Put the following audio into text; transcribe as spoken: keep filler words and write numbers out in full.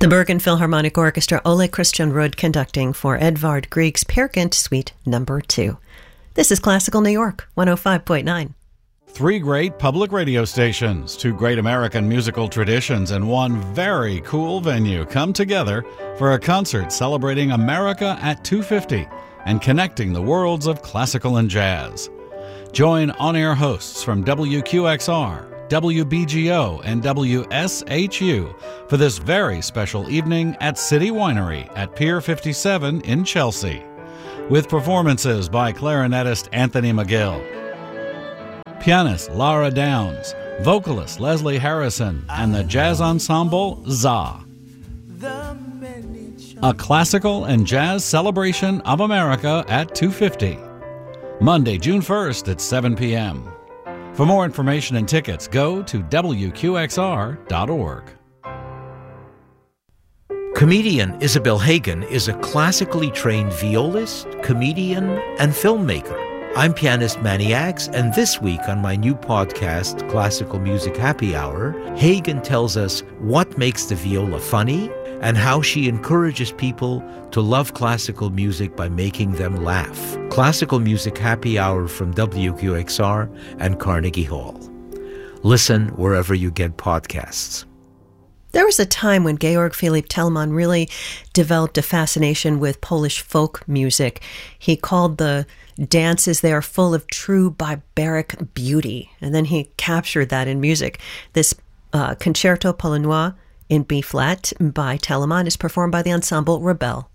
The Bergen Philharmonic Orchestra, Ole Christian Rudd conducting for Edvard Grieg's Peer Gynt Suite Number two. This is Classical New York, one oh five point nine. Three great public radio stations, two great American musical traditions, and one very cool venue come together for a concert celebrating America at two fifty and connecting the worlds of classical and jazz. Join on-air hosts from W Q X R, W B G O, and W S H U for this very special evening at City Winery at Pier fifty-seven in Chelsea, with performances by clarinetist Anthony McGill, pianist Lara Downs, vocalist Leslie Harrison, and the jazz ensemble Za. A classical and jazz celebration of America at two fifty. Monday, June first at seven p.m. For more information and tickets, go to W Q X R dot org. Comedian Isabel Hagen is a classically trained violist, comedian, and filmmaker. I'm pianist Manny Axe, and this week on my new podcast, Classical Music Happy Hour, Hagen tells us what makes the viola funny and how she encourages people to love classical music by making them laugh. Classical Music Happy Hour from W Q X R and Carnegie Hall. Listen wherever you get podcasts. There was a time when Georg Philipp Telemann really developed a fascination with Polish folk music. He called the dances there full of true barbaric beauty, and then he captured that in music. This uh, Concerto Polonois in B-flat by Telemann is performed by the ensemble Rebel.